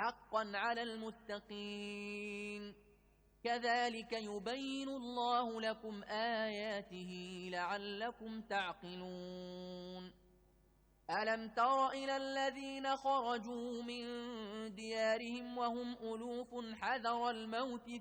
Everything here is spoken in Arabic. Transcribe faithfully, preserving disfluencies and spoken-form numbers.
حقا على المتقين كذلك يبين الله لكم آياته لعلكم تعقلون ألم تر إلى الذين خرجوا من ديارهم وهم ألوف حذر الموت